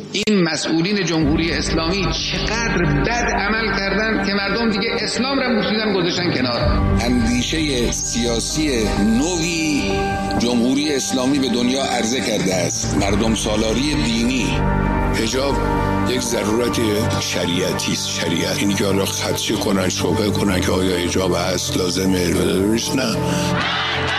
این مسئولین جمهوری اسلامی چقدر بد عمل کردن که مردم دیگه اسلام را بوسیدن گذاشتن کنار. اندیشه سیاسی نوی جمهوری اسلامی به دنیا عرضه کرده است، مردم سالاری دینی. حجاب یک ضرورت شریعتی است. شریعت اینی که حالا خدشه کنن، شبهه کنن که آیا حجاب هست، لازمه، نه.